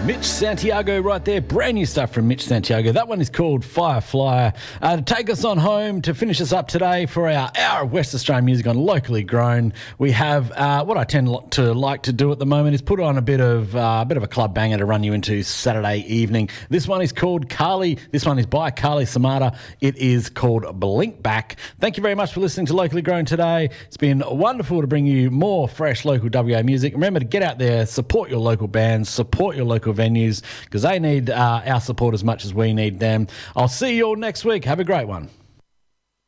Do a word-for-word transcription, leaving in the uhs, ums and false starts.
Mitch Santiago right there. Brand new stuff from Mitch Santiago. That one is called Firefly. Uh, to take us on home, to finish us up today for our hour of West Australian music on Locally Grown, we have uh, what I tend to like to do at the moment is put on a bit of uh, a bit of a club banger to run you into Saturday evening. This one is called Carly. This one is by Carly Samata. It is called Blink Back. Thank you very much for listening to Locally Grown today. It's been wonderful to bring you more fresh local W A music. Remember to get out there, support your local bands, support your local venues, because they need uh, our support as much as we need them. I'll see you all next week. Have a great one.